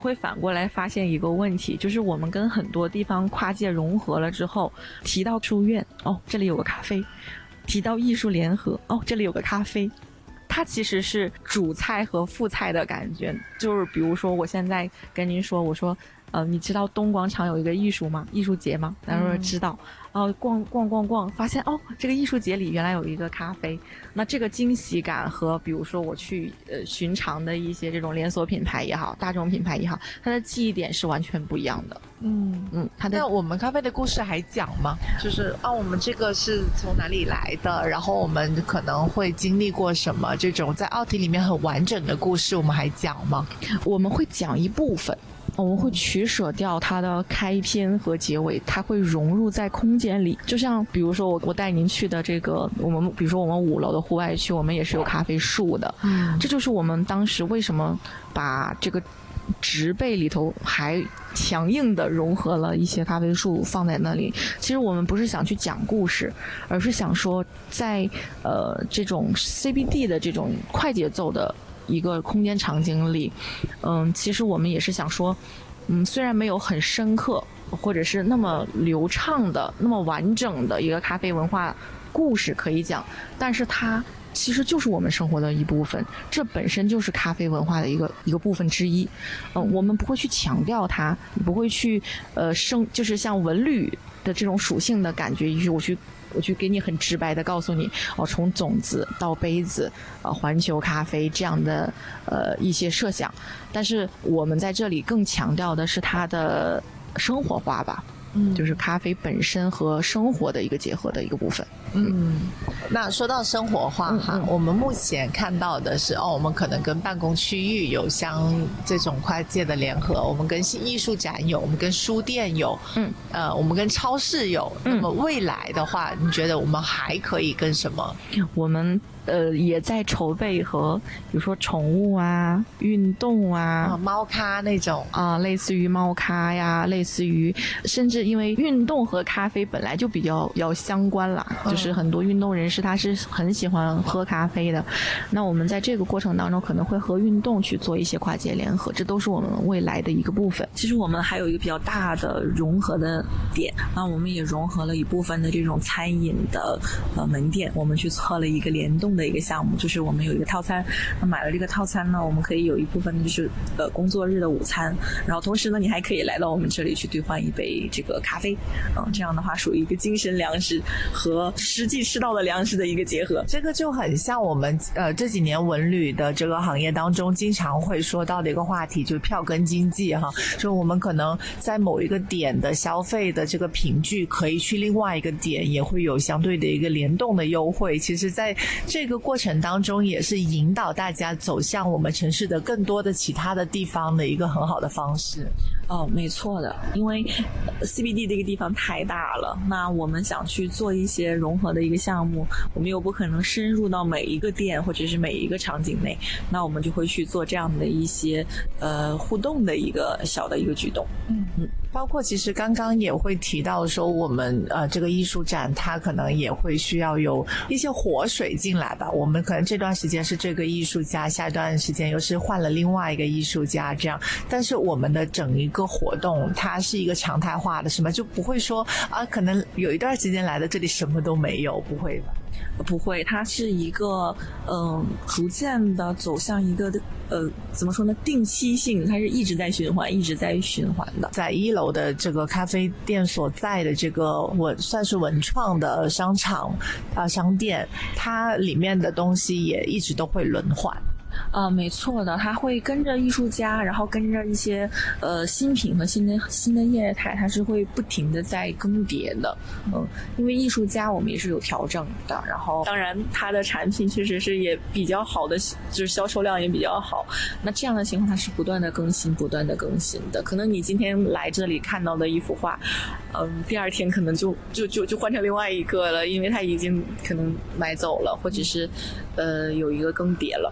会反过来发现一个问题，就是我们跟很多地方跨界融合了之后，提到书院，哦，这里有个咖啡；提到艺术联合，哦，这里有个咖啡。它其实是主菜和副菜的感觉，就是比如说我现在跟您说，我说你知道东广场有一个艺术节吗？他说知道。逛，发现这个艺术节里原来有一个咖啡。那这个惊喜感和比如说我去寻常的一些这种连锁品牌也好，大众品牌也好，它的记忆点是完全不一样的。 那我们咖啡的故事还讲吗？就是我们这个是从哪里来的，然后我们可能会经历过什么，这种在奥体里面很完整的故事我们还讲吗？ 我们会讲一部分，我们会取舍掉它的开篇和结尾，它会融入在空间里。就像比如说我带您去的这个，比如说我们5楼的户外区，我们也是有咖啡树的。这就是我们当时为什么把这个植被里头还强硬的融合了一些咖啡树放在那里。其实我们不是想去讲故事，而是想说在这种 CBD 的这种快节奏的一个空间场景里，其实我们也是想说，虽然没有很深刻或者是那么流畅的、那么完整的一个咖啡文化故事可以讲，但是它其实就是我们生活的一部分，这本身就是咖啡文化的一个部分之一。我们不会去强调它，不会去就是像文旅的这种属性的感觉，于是我去给你很直白的告诉你，从种子到杯子，环球咖啡这样的一些设想。但是我们在这里更强调的是它的生活化吧，就是咖啡本身和生活的一个结合的一个部分。 那说到生活化我们目前看到的是我们可能跟办公区域有这种跨界的联合，我们跟艺术展有，我们跟书店有，我们跟超市有。那么未来的话，你觉得我们还可以跟什么？ 我们也在筹备和比如说宠物啊、运动啊、 猫咖那种类似于猫咖呀，类似于甚至因为运动和咖啡本来就比较相关啦，就是很多运动人士他是很喜欢喝咖啡的。那我们在这个过程当中可能会和运动去做一些跨界联合，这都是我们未来的一个部分。其实我们还有一个比较大的融合的点，那我们也融合了一部分的这种餐饮的门店，我们去测了一个联动的一个项目，就是我们有一个套餐，那买了这个套餐呢，我们可以有一部分就是工作日的午餐，然后同时呢你还可以来到我们这里去兑换一杯这个咖啡，这样的话属于一个精神粮食和实际吃到的粮食的一个结合。 这个就很像我们这几年文旅的这个行业当中经常会说到的一个话题，就是票根经济就我们可能在某一个点的消费的这个凭据可以去另外一个点也会有相对的一个联动的优惠。其实在这个过程当中也是引导大家走向我们城市的更多的其他的地方的一个很好的方式。 没错的，因为 CBD 这个地方太大了，那我们想去做一些融合的一个项目，我们又不可能深入到每一个店或者是每一个场景内，那我们就会去做这样的一些互动的一个小的一个举动。 包括其实刚刚也会提到说我们这个艺术展它可能也会需要有一些活水进来吧，我们可能这段时间是这个艺术家，下一段时间又是换了另外一个艺术家这样，但是我们的整一个活动它是一个常态化的，什么就不会说可能有一段时间来的这里什么都没有，不会吧？ 不会，它是一个逐渐的走向一个怎么说呢，定期性，它是一直在循环的。 在1楼的这个咖啡店所在的这个算是文创的商场商店，它里面的东西也一直都会轮换。 没错的，它会跟着艺术家，然后跟着一些新品和新的业态，它是会不停的在更迭的。因为艺术家我们也是有调整的，然后当然它的产品确实是也比较好的，就是销售量也比较好。那这样的情况它是不断的更新的。可能你今天来这里看到的一幅画，第二天可能就换成另外一个了，因为它已经可能买走了，或者是有一个更迭了。 其实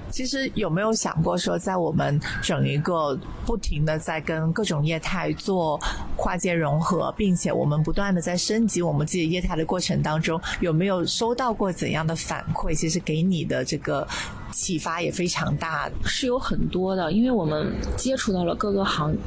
实有没有想过说，在我们整一个不停的在跟各种业态做跨界融合，并且我们不断的在升级我们自己业态的过程当中，有没有收到过怎样的反馈？其实给你的这个启发也非常大。 是有很多的，因为我们接触到了各个行